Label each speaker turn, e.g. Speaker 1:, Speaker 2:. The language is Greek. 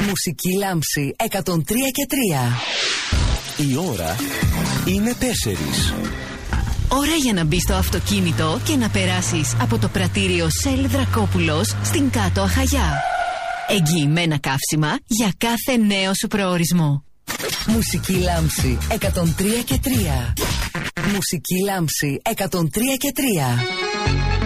Speaker 1: Μουσική λάμψη 103 και 3.
Speaker 2: Η ώρα είναι 4.
Speaker 3: Ώρα για να μπεις στο αυτοκίνητο και να περάσεις από το πρατήριο Σέλ Δρακόπουλος στην Κάτω Αχαγιά. Εγγυημένα καύσιμα για κάθε νέο σου προορισμό.
Speaker 1: Μουσική λάμψη 103 και 3. Μουσική λάμψη 103 και 3.